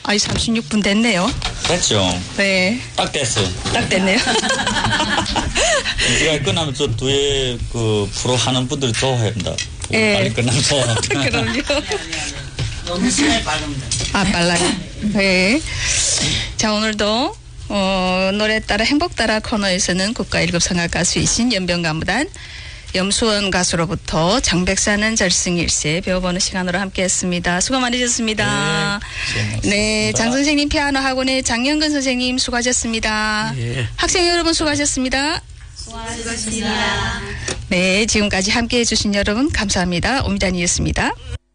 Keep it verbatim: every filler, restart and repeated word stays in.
아이, 삼십육 분 됐네요. 됐죠? 네. 딱 됐어요. 딱 됐네요. 제가 끝나면 저 뒤에 그 프로 하는 분들이 좋아합니다. 예. 빨리 끝나면 좋아합니다. 그럼요. 너무 시간이 빠릅니다. 아, 빨라요. 네. 자, 오늘도 어, 노래 따라 행복 따라 코너에서는 국가 일 급 성악 가수이신 연변가무단 염수원 가수로부터 장백사는 절승일세 배워보는 시간으로 함께했습니다. 수고 많으셨습니다. 네, 네, 장 선생님 피아노 학원의 장영근 선생님 수고하셨습니다. 예. 학생 여러분 수고하셨습니다. 수고하셨습니다. 네, 지금까지 함께해 주신 여러분 감사합니다. 오미단이었습니다.